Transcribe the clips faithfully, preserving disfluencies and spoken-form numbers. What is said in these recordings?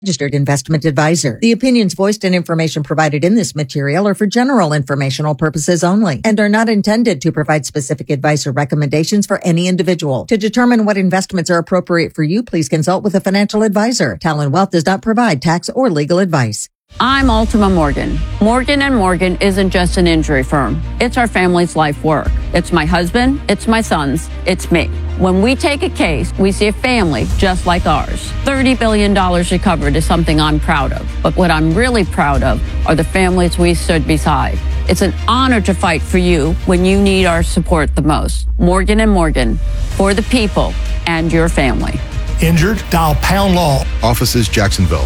Registered investment advisor. The opinions voiced and information provided in this material are for general informational purposes only and are not intended to provide specific advice or recommendations for any individual. To determine what investments are appropriate for you, please consult with a financial advisor. Talon Wealth does not provide tax or legal advice. I'm Ultima Morgan. Morgan and Morgan isn't just an injury firm. It's our family's life work. It's my husband, it's my sons, it's me. When we take a case, we see a family just like ours. thirty billion dollars recovered is something I'm proud of. But what I'm really proud of are the families we stood beside. It's an honor to fight for you when you need our support the most. Morgan and Morgan, for the people and your family. Injured? Dial Pound Law. Offices Jacksonville.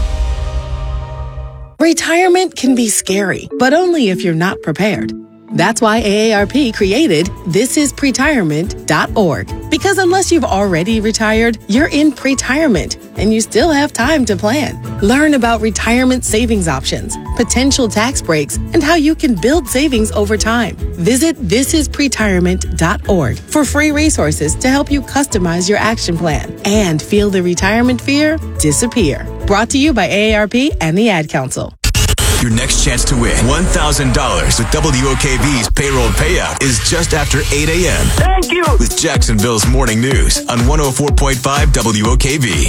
Retirement can be scary, but only if you're not prepared. That's why A A R P created this is pretirement dot org. Because unless you've already retired, you're in pretirement and you still have time to plan. Learn about retirement savings options, potential tax breaks, and how you can build savings over time. Visit this is pretirement dot org for free resources to help you customize your action plan and feel the retirement fear disappear. Brought to you by A A R P and the Ad Council. Your next chance to win one thousand dollars with W O K V's payroll payout is just after eight a.m. Thank you! With Jacksonville's Morning News on one oh four point five W O K V.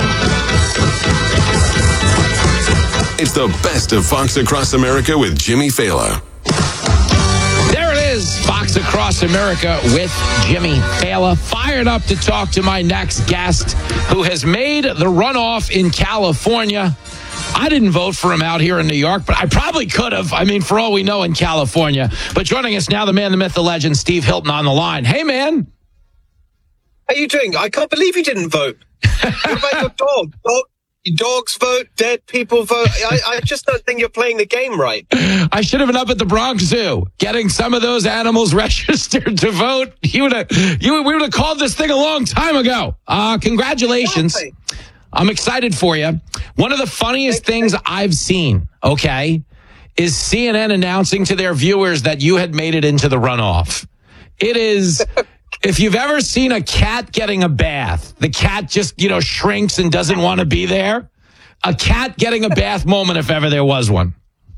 It's the best of Fox Across America with Jimmy Fallon. There it is, Fox Across America with Jimmy Fallon. Fired up to talk to my next guest who has made the runoff in California. I didn't vote for him out here in New York, but I probably could have. I mean, for all we know, in California. But joining us now, the man, the myth, the legend, Steve Hilton on the line. Hey, man. How you doing? I can't believe you didn't vote. What about your dog? dog? Dogs vote, dead people vote. I, I just don't think you're playing the game right. I should have been up at the Bronx Zoo getting some of those animals registered to vote. You would have, you, we would have called this thing a long time ago. Uh, congratulations. Exactly. I'm excited for you. One of the funniest things I've seen, okay, is C N N announcing to their viewers that you had made it into the runoff. It is, if you've ever seen a cat getting a bath, the cat just, you know, shrinks and doesn't want to be there. A cat getting a bath moment, if ever there was one.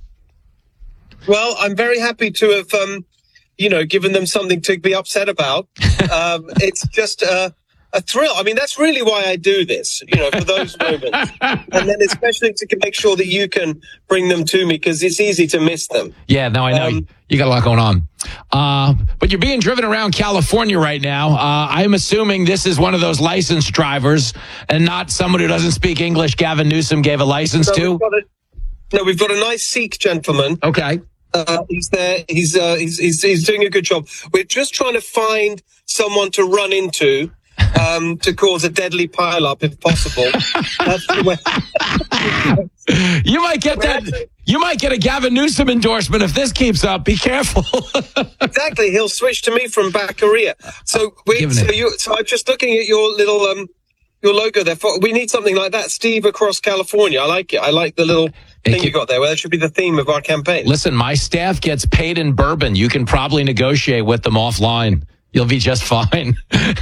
Well, I'm very happy to have, um, you know, given them something to be upset about. Um, it's just... Uh, A thrill. I mean, that's really why I do this, you know, for those moments. And then especially to make sure that you can bring them to me because it's easy to miss them. Yeah, no, I know. Um, you got a lot going on. Uh, but you're being driven around California right now. Uh, I'm assuming this is one of those licensed drivers and not someone who doesn't speak English Gavin Newsom gave a license no, to? We've got a, no, we've got a nice Sikh gentleman. Okay. Uh, he's there. He's, uh, he's, he's, he's doing a good job. We're just trying to find someone to run into. Um, to cause a deadly pileup, if possible. That's the way. You might get that. You might get a Gavin Newsom endorsement if this keeps up. Be careful. Exactly, he'll switch to me from Baccaria. So, we, so, you, so I'm just looking at your little um, your logo there. For, we need something like that, Steve Across California. I like it. I like the little thing can, you got there. Well, that should be the theme of our campaign. Listen, my staff gets paid in bourbon. You can probably negotiate with them offline. You'll be just fine.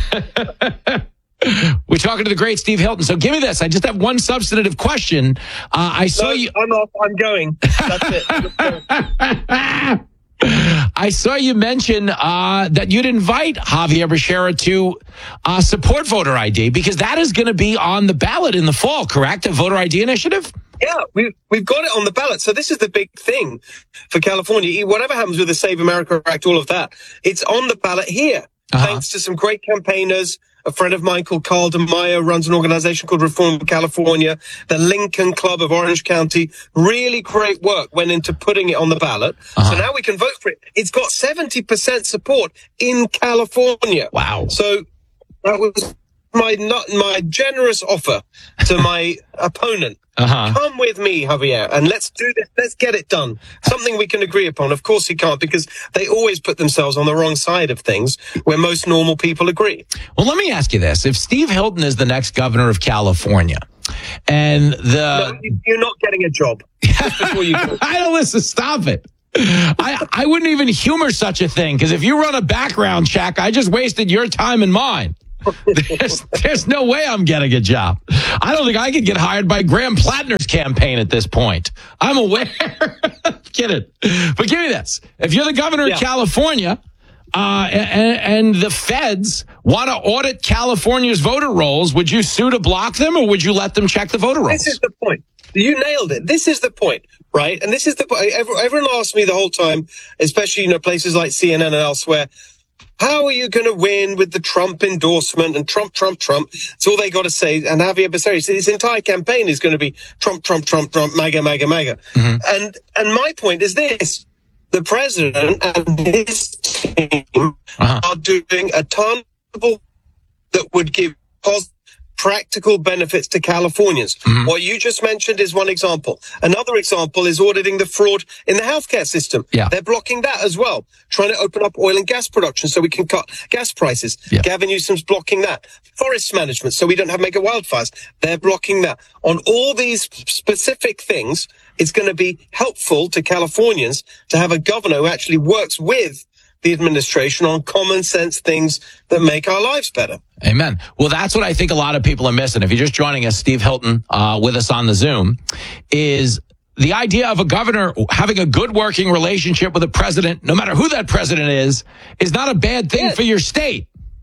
We're talking to the great Steve Hilton. So give me this. I just have one substantive question. Uh, I saw no, you. I'm off. I'm going. That's it. I saw you mention uh, that you'd invite Javier Becerra to uh, support voter I D because that is going to be on the ballot in the fall, correct? A voter I D initiative? Yeah, we've, we've got it on the ballot. So this is the big thing for California. Whatever happens with the Save America Act, all of that, it's on the ballot here. Uh-huh. Thanks to some great campaigners. A friend of mine called Carl DeMaio runs an organization called Reform California. The Lincoln Club of Orange County. Really great work went into putting it on the ballot. Uh-huh. So now we can vote for it. It's got seventy percent support in California. Wow. So that was my not my generous offer to my opponent. Uh-huh. Come with me, Javier, and let's do this. Let's get it done. Something we can agree upon. Of course he can't, because they always put themselves on the wrong side of things where most normal people agree. Well, let me ask you this. If Steve Hilton is the next governor of California, and the... No, you're not getting a job. Just before you go. I don't listen. Stop it. I, I wouldn't even humor such a thing, because if you run a background check, I just wasted your time and mine. there's, there's no way I'm getting a job. I don't think I could get hired by Graham Plattner's campaign at this point. I'm aware. Kidding. But give me this. If you're the governor yeah. of California, uh, and, and the feds want to audit California's voter rolls, would you sue to block them, or would you let them check the voter rolls? This is the point. You nailed it. This is the point, right? And this is the point. Everyone asks me the whole time, especially, you know, places like C N N and elsewhere, how are you going to win with the Trump endorsement and Trump, Trump, Trump? It's all they got to say. And Javier Becerra said his entire campaign is going to be Trump, Trump, Trump, Trump, MAGA, MAGA, MAGA. Mm-hmm. And, and my point is this. The president and his team uh-huh. are doing a ton that would give positive, practical benefits to Californians. Mm-hmm. What you just mentioned is one example. Another example is auditing the fraud in the healthcare system. Yeah. They're blocking that as well, trying to open up oil and gas production so we can cut gas prices. Yeah. Gavin Newsom's blocking that. Forest management so we don't have mega wildfires. They're blocking that. On all these specific things, it's going to be helpful to Californians to have a governor who actually works with the administration on common sense things that make our lives better. Amen. Well, that's what I think a lot of people are missing. If you're just joining us, Steve Hilton uh, with us on the Zoom, is the idea of a governor having a good working relationship with a president, no matter who that president is, is not a bad thing yeah. for your state.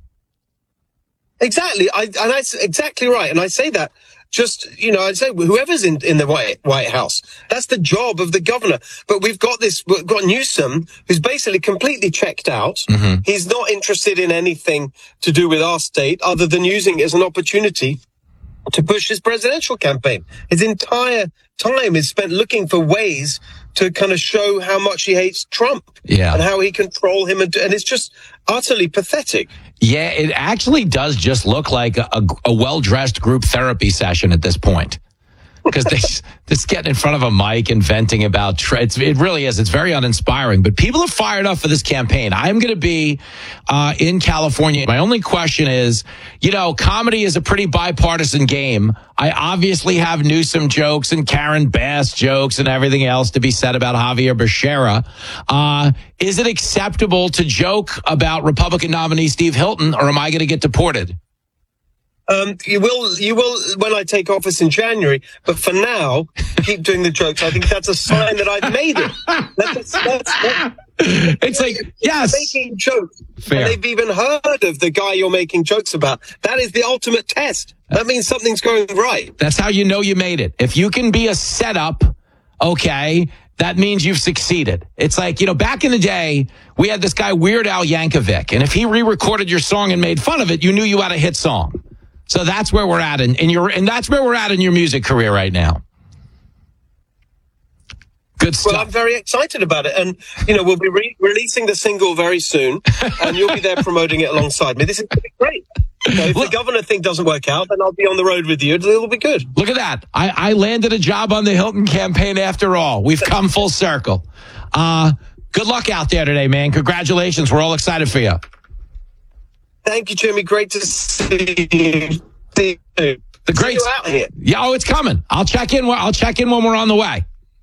Exactly. I, and that's exactly right. And I say that just, you know, I'd say whoever's in, in the White, White House, that's the job of the governor. But we've got this, we've got Newsom, who's basically completely checked out. Mm-hmm. He's not interested in anything to do with our state other than using it as an opportunity to push his presidential campaign. His entire time is spent looking for ways to kind of show how much he hates Trump yeah. and how he control him. And, and it's just utterly pathetic. Yeah, it actually does just look like a, a, a well-dressed group therapy session at this point. Because they just getting in front of a mic and venting about tra- it's, it really is. It's very uninspiring. But people are fired up for this campaign. I'm going to be uh, in California. My only question is, you know, comedy is a pretty bipartisan game. I obviously have Newsom jokes and Karen Bass jokes and everything else to be said about Javier Becerra. Uh, is it acceptable to joke about Republican nominee Steve Hilton, or am I going to get deported? Um, you will, you will when I take office in January, but for now, keep doing the jokes. I think that's a sign that I've made it. That's, that's, that's, it's like, yes. Making jokes. Fair. And they've even heard of the guy you're making jokes about. That is the ultimate test. That means something's going right. That's how you know you made it. If you can be a setup, okay, that means you've succeeded. It's like, you know, back in the day, we had this guy, Weird Al Yankovic, and if he re-recorded your song and made fun of it, you knew you had a hit song. So that's where we're at in, in your, and that's where we're at in your music career right now. Good stuff. Well, I'm very excited about it. And, you know, we'll be re- releasing the single very soon, and you'll be there promoting it alongside me. This is going to be great. So if Look, the governor thing doesn't work out, then I'll be on the road with you. It'll be good. Look at that. I, I landed a job on the Hilton campaign after all. We've come full circle. Uh, good luck out there today, man. Congratulations. We're all excited for you. Thank you, Jimmy. Great to see you. See you. The great, see you out here. Yeah, oh, it's coming. I'll check in. I'll check in when we're on the way.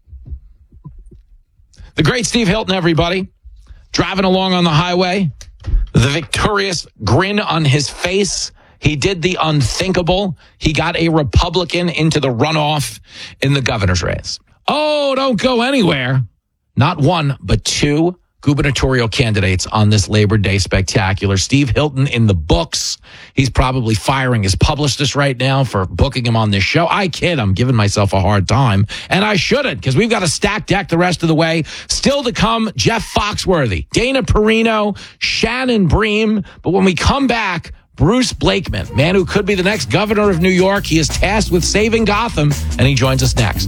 The great Steve Hilton, everybody, driving along on the highway, the victorious grin on his face. He did the unthinkable. He got a Republican into the runoff in the governor's race. Oh, don't go anywhere. Not one, but two gubernatorial candidates on this Labor Day spectacular. Steve Hilton in the books. He's probably firing his publicist right now for booking him on this show. I kid, I'm giving myself a hard time, and I shouldn't, because we've got a stacked deck the rest of the way. Still to come, Jeff Foxworthy, Dana Perino, Shannon Bream. But when we come back, Bruce Blakeman, man who could be the next governor of New York. He is tasked with saving Gotham, and he joins us next.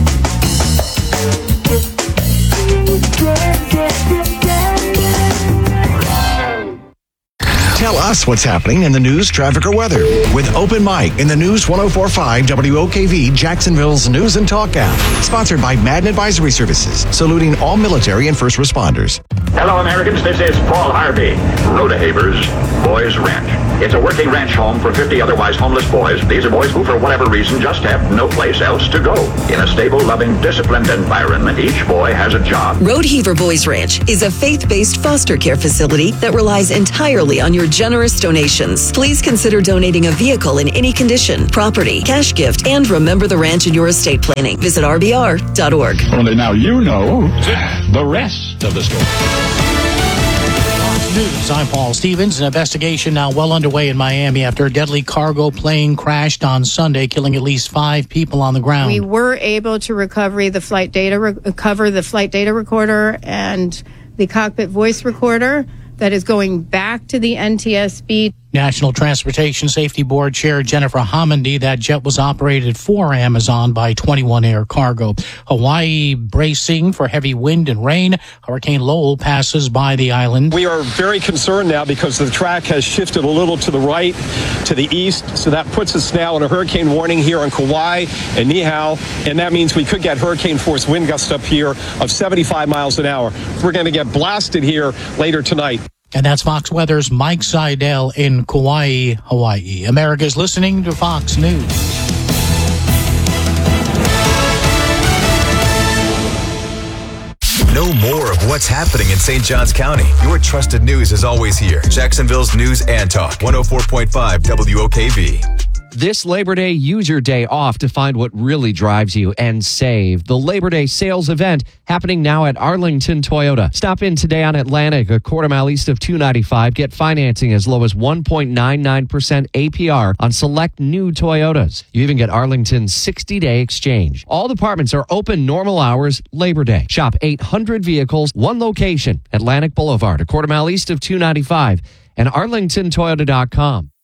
Tell us what's happening in the news, traffic, or weather with Open Mic in the News one oh four point five W O K V, Jacksonville's News and Talk app. Sponsored by Madden Advisory Services, saluting all military and first responders. Hello, Americans. This is Paul Harvey. Rodehaver's Boys Ranch. It's a working ranch home for fifty otherwise homeless boys. These are boys who, for whatever reason, just have no place else to go. In a stable, loving, disciplined environment, each boy has a job. Rodeheaver Boys Ranch is a faith-based foster care facility that relies entirely on your generous donations. Please consider donating a vehicle in any condition, property, cash gift, and remember the ranch in your estate planning. Visit R B R dot org. Only now you know the rest of the story. News. I'm Paul Stevens. An investigation now well underway in Miami after a deadly cargo plane crashed on Sunday, killing at least five people on the ground. We were able to recover the flight data, recover the flight data recorder and the cockpit voice recorder that is going back to the N T S B. National Transportation Safety Board Chair Jennifer Homendy, that jet was operated for Amazon by twenty-one Air Cargo. Hawaii bracing for heavy wind and rain. Hurricane Lowell passes by the island. We are very concerned now because the track has shifted a little to the right, to the east, so that puts us now in a hurricane warning here on Kauai and Niihau, and that means we could get hurricane force wind gusts up here of seventy-five miles an hour. We're going to get blasted here later tonight. And that's Fox Weather's Mike Seidel in Kauai, Hawaii. America's listening to Fox News. Know more of what's happening in Saint Johns County. Your trusted news is always here. Jacksonville's News and Talk, one oh four point five W O K V. This Labor Day, use your day off to find what really drives you and save. The Labor Day sales event happening now at Arlington Toyota. Stop in today on Atlantic, a quarter mile east of two ninety-five. Get financing as low as one point nine nine percent A P R on select new Toyotas. You even get Arlington's sixty-day exchange. All departments are open normal hours Labor Day. Shop eight hundred vehicles, one location, Atlantic Boulevard, a quarter mile east of two ninety-five, and arlington toyota dot com.